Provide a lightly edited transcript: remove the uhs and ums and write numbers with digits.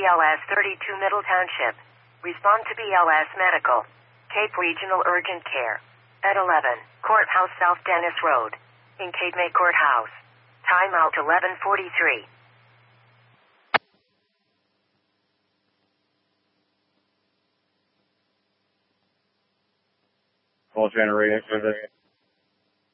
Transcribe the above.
BLS 32 Middle Township. Respond to BLS Medical. Cape Regional Urgent Care. At 11, Courthouse South Dennis Road. In Cape May Courthouse. Timeout 11:43. Call generated for this.